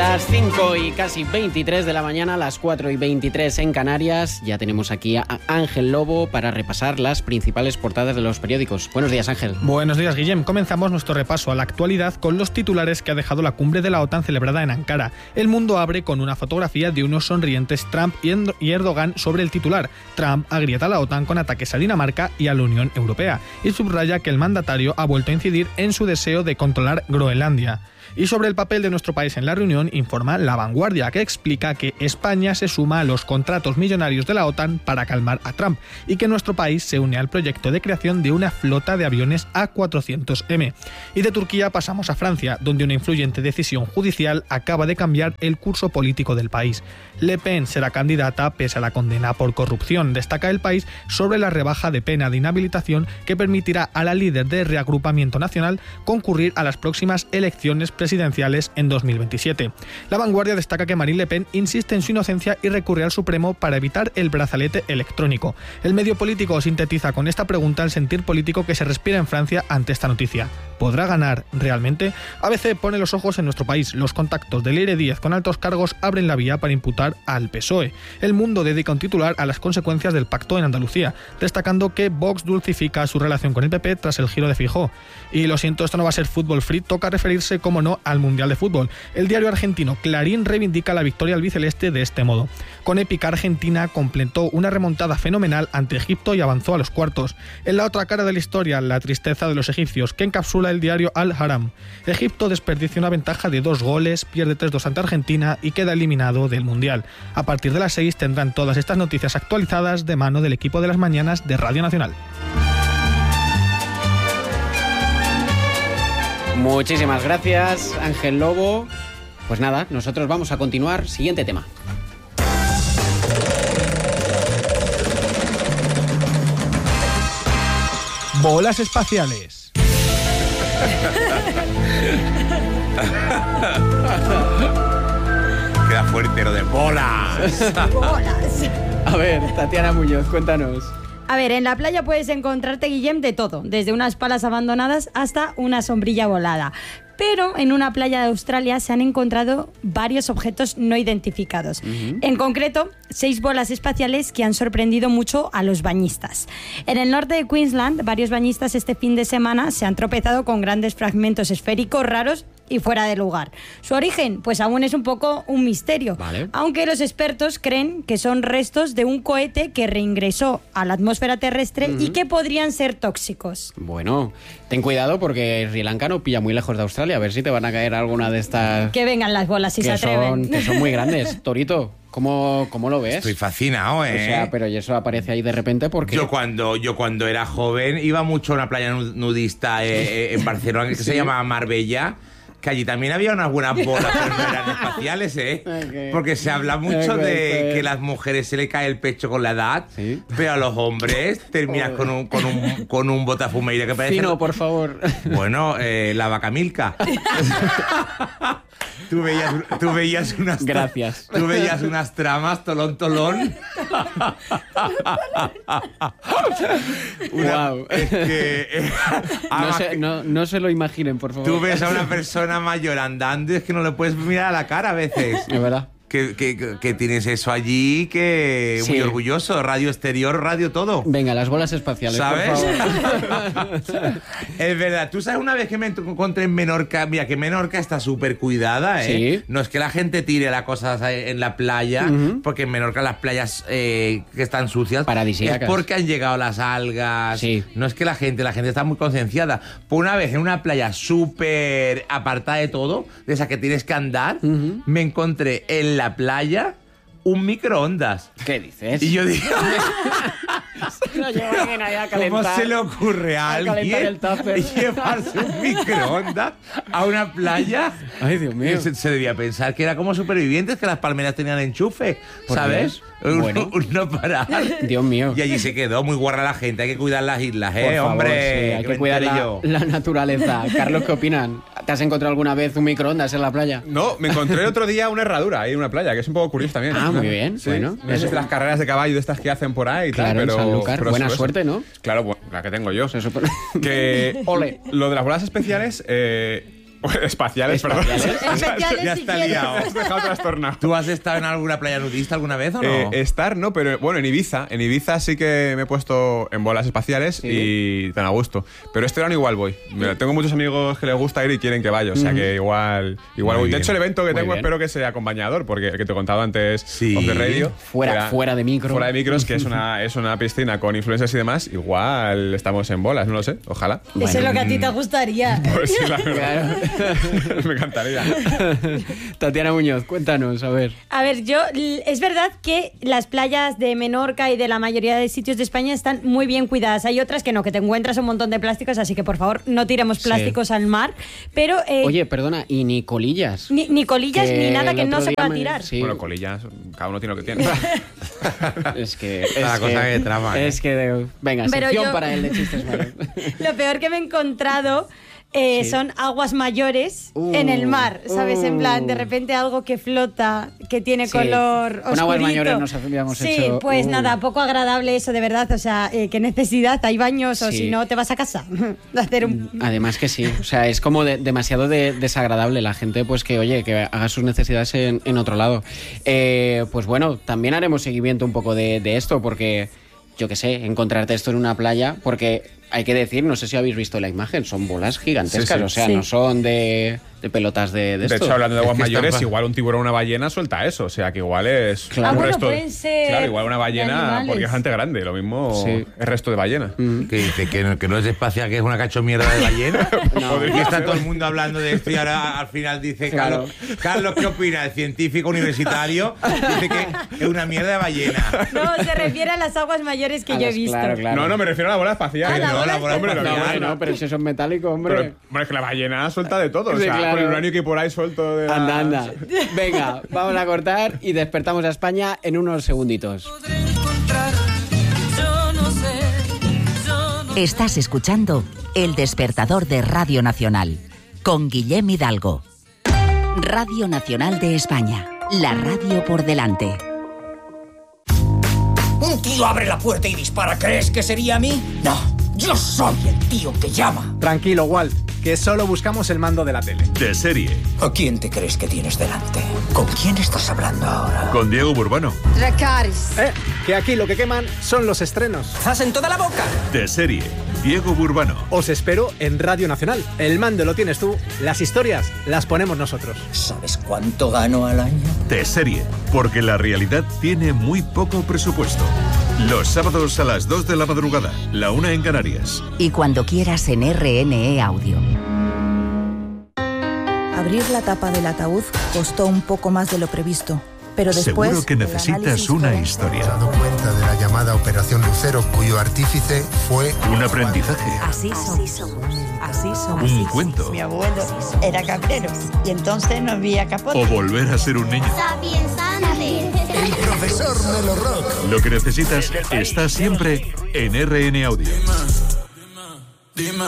Las 5 y casi 23 de la mañana, las 4 y 23 en Canarias. Ya tenemos aquí a Ángel Lobo para repasar las principales portadas de los periódicos. Buenos días, Ángel. Buenos días, Guillem. Comenzamos nuestro repaso a la actualidad con los titulares que ha dejado la cumbre de la OTAN celebrada en Ankara. El Mundo abre con una fotografía de unos sonrientes Trump y Erdogan sobre el titular. Trump agrieta a la OTAN con ataques a Dinamarca y a la Unión Europea y subraya que el mandatario ha vuelto a incidir en su deseo de controlar Groenlandia. Y sobre el papel de nuestro país en la reunión informa La Vanguardia, que explica que España se suma a los contratos millonarios de la OTAN para calmar a Trump y que nuestro país se une al proyecto de creación de una flota de aviones A400M. Y de Turquía pasamos a Francia, donde una influyente decisión judicial acaba de cambiar el curso político del país. Le Pen será candidata pese a la condena por corrupción, destaca El País sobre la rebaja de pena de inhabilitación que permitirá a la líder de Reagrupamiento Nacional concurrir a las próximas elecciones presidenciales en 2027. La Vanguardia destaca que Marine Le Pen insiste en su inocencia y recurre al Supremo para evitar el brazalete electrónico. El medio político sintetiza con esta pregunta el sentir político que se respira en Francia ante esta noticia. ¿Podrá ganar realmente? ABC pone los ojos en nuestro país. Los contactos de Leire Díez con altos cargos abren la vía para imputar al PSOE. El Mundo dedica un titular a las consecuencias del pacto en Andalucía, destacando que Vox dulcifica su relación con el PP tras el giro de Feijóo. Y lo siento, esto no va a ser fútbol free, toca referirse, como no, al Mundial de Fútbol. El diario argentino Clarín reivindica la victoria albiceleste de este modo. Con épica, Argentina completó una remontada fenomenal ante Egipto y avanzó a los cuartos. En la otra cara de la historia, la tristeza de los egipcios, que encapsula el diario Al-Haram. Egipto desperdicia una ventaja de 2 goles, pierde 3-2 ante Argentina y queda eliminado del Mundial. A partir de las 6 tendrán todas estas noticias actualizadas de mano del equipo de las mañanas de Radio Nacional. Muchísimas gracias, Ángel Lobo. Pues nada, nosotros vamos a continuar. Siguiente tema. Bolas espaciales. Queda fuerte lo de bolas. ¡Bolas! A ver, Tatiana Muñoz, cuéntanos. A ver, en la playa puedes encontrarte, Guillem, de todo, desde unas palas abandonadas hasta una sombrilla volada. Pero en una playa de Australia se han encontrado varios objetos no identificados. En concreto, 6 bolas espaciales que han sorprendido mucho a los bañistas. En el norte de Queensland, varios bañistas este fin de semana se han tropezado con grandes fragmentos esféricos raros y fuera de lugar. Su origen, pues aún es un poco un misterio, vale, aunque los expertos creen que son restos de un cohete que reingresó a la atmósfera terrestre y que podrían ser tóxicos. Bueno, ten cuidado porque Sri Lanka no pilla muy lejos de Australia. A ver si te van a caer alguna de estas... Que vengan las bolas si se atreven. Que son muy grandes. Torito, ¿cómo lo ves? Estoy fascinado, ¿eh? O sea, pero ¿y eso aparece ahí de repente porque Yo cuando era joven iba mucho a una playa nudista en Barcelona que se llama Marbella, que allí también había unas buenas bolas, pero no eran espaciales, ¿eh? Okay. Porque se habla mucho de que a las mujeres se le cae el pecho con la edad, ¿sí? Pero a los hombres terminas con un botafumeiro que parece... Fino, por favor. Bueno, la vaca Milka. Tú veías unas... Gracias. Tú veías unas tramas, tolón. Wow. Es que, no se lo imaginen, por favor. Tú ves a una persona mayor andando y es que no le puedes mirar a la cara a veces. Es verdad. Que tienes eso allí, que sí, muy orgulloso, radio exterior, radio todo. Venga, las bolas espaciales, ¿sabes? Por favor. Es verdad, tú sabes una vez que me encontré en Menorca, mira que Menorca está súper cuidada, ¿eh? Sí. No es que la gente tire las cosas en la playa, porque en Menorca las playas que están sucias, paradisíacas, es porque han llegado las algas, sí. No es que la gente está muy concienciada. Por una vez en una playa súper apartada de todo, de esa que tienes que andar, me encontré en la playa un microondas. ¿Qué dices? Y yo digo... No llevan ahí a calentar. ¿Cómo se le ocurre a alguien llevarse un microondas a una playa? Ay, Dios mío. Se debía pensar que era como Supervivientes, que las palmeras tenían enchufe, ¿sabes? Bueno. No parar. Dios mío. Y allí se quedó muy guarra la gente. Hay que cuidar las islas, Por favor, hombre. sí, hay que cuidar la naturaleza. Carlos, ¿qué opinan? ¿Te has encontrado alguna vez un microondas en la playa? No, me encontré el otro día una herradura ahí en una playa, que es un poco curioso también. Ah, muy bien. Sí. Bueno, no sé si las carreras de caballo de estas que hacen por ahí y claro, tal, pero... en Sanlúcar. Buena eso. Suerte, ¿no? Claro, la que tengo yo. Se supone. Que Ole. lo de las bolas especiales... Espaciales, perdón. Especiales Ya si está quieres. liado. Has dejado trastornado. ¿Tú has estado en alguna playa nudista alguna vez o no? Estar, no, pero bueno, en Ibiza sí que me he puesto en bolas espaciales y tan a gusto. Pero este verano igual voy. Tengo muchos amigos que les gusta ir y quieren que vaya, o sea que igual voy. De hecho, el evento que Muy tengo bien. espero que sea acompañador, porque el que te he contado antes, Sí. Off the Radio, Fuera de micro. Fuera de micros, que es una piscina con influencers y demás, igual estamos en bolas, no lo sé, ojalá. Eso es lo que a ti te gustaría. Pues sí, la verdad. Me encantaría. Tatiana Muñoz, cuéntanos, a ver. A ver, es verdad que las playas de Menorca y de la mayoría de sitios de España están muy bien cuidadas. Hay otras que no, que te encuentras un montón de plásticos, así que por favor no tiremos plásticos al mar. Pero Oye, perdona, y ni colillas. ni colillas ni nada el que no otro se día pueda me- tirar. sí. Bueno, colillas, cada uno tiene lo que tiene. Es que... Cada cosa que trama, Es que... Venga, Pero sección yo- para el de chistes malos. Lo peor que me he encontrado son aguas mayores en el mar, ¿sabes? En plan, de repente algo que flota, que tiene Sí, color con aguas oscurito. mayores nos habíamos sí, hecho- pues nada, poco agradable eso, de verdad. O sea, qué necesidad, hay baños o Sí. si no te vas a casa. De hacer un... Además que sí, o sea, es como demasiado desagradable la gente, pues que, oye, que haga sus necesidades en otro lado. Pues bueno, también haremos seguimiento un poco de esto, porque, yo qué sé, encontrarte esto en una playa, porque hay que decir, no sé si habéis visto la imagen, son bolas gigantescas, Sí, sí. o sea, Sí. no son de pelotas de De esto. hecho, hablando de aguas Es que mayores, están- igual un tiburón o una ballena suelta eso. O sea, que igual es Claro. un bueno, resto. pueden ser Claro, igual una de ballena, animales. porque es bastante grande. Lo mismo Sí. es resto de ballena. Que dice que no es espacial, que es una cacho mierda de ballena. No. Y que está todo el mundo hablando de esto y ahora al final dice Claro. Carlos, ¿qué opina? El científico universitario dice que es una mierda de ballena. No, se refiere a las aguas mayores que A yo he las- visto. claro. No, me refiero a la bola espacial. Ah, la No, bola la bola Hombre, No, espacial. bueno, pero si son metálicos, hombre. Pero bueno, es que la ballena suelta de todo. O Sí, sea, claro. con el uranio que hay por ahí suelto de la... Anda. Venga, vamos a cortar y despertamos a España en unos segunditos. Estás escuchando El Despertador de Radio Nacional con Guillem Hidalgo. Radio Nacional de España, la radio por delante. Un tío abre la puerta y dispara. ¿Crees que sería a mí? No, yo soy el tío que llama. Tranquilo, Walt, que solo buscamos el mando de la tele. De serie, ¿A quién te crees que tienes delante? ¿Con quién estás hablando ahora? con Diego Burbano. Que aquí lo que queman son los estrenos. ¡Zas en toda la boca! De serie, Diego Burbano. Os espero en Radio Nacional. El mando lo tienes tú, las historias las ponemos nosotros. ¿Sabes cuánto gano al año? De serie, porque la realidad tiene muy poco presupuesto. Los sábados a las 2 de la madrugada, la 1 en Canarias. Y cuando quieras en RNE Audio. Abrir la tapa del ataúd costó un poco más de lo previsto, pero después... Seguro que el necesitas análisis una forense- historia, dado cuenta de la llamada Operación Lucero, cuyo artífice fue... un aprendizaje, Así somos. Así somos. un cuento Mi abuelo era cabrero y entonces no había capote. o volver a ser un niño. El profesor Melo Rock. Lo que necesitas está siempre en RN Audio.